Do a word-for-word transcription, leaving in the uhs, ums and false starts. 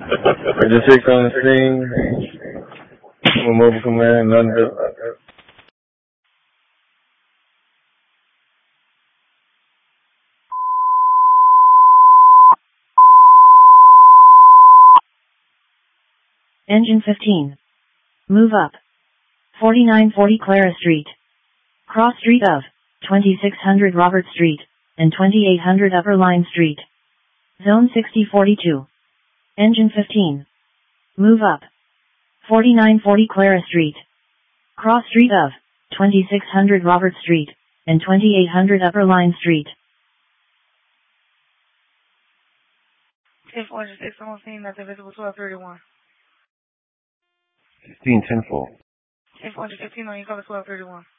Register on the screen. Mobile command, none of Engine fifteen. Move up. forty-nine forty Clara Street. Cross street of twenty-six hundred Robert Street and twenty-eight hundred Upper Line Street. Zone sixty forty-two. Engine fifteen. Move up. forty-nine forty Clara Street. Cross street of twenty-six hundred Robert Street and twenty-eight hundred Upper Line Street. ten four oh six, I'm seeing that's invisible twelve thirty-one. fifteen ten four. ten four fifteen on you, cover twelve thirty-one.